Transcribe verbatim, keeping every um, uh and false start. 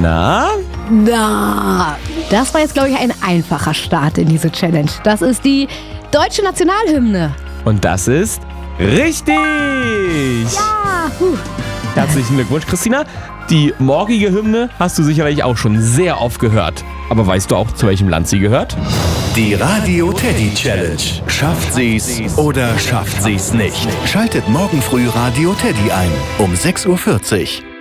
Na? Na, das war jetzt, glaube ich, ein einfacher Start in diese Challenge. Das ist die deutsche Nationalhymne. Und das ist richtig! Ja, huh. Herzlichen Glückwunsch, Christina. Die morgige Hymne hast du sicherlich auch schon sehr oft gehört. Aber weißt du auch, zu welchem Land sie gehört? Die Radio Teddy Challenge. Schafft sie's oder schafft sie's nicht? Schaltet morgen früh Radio Teddy ein um sechs Uhr vierzig.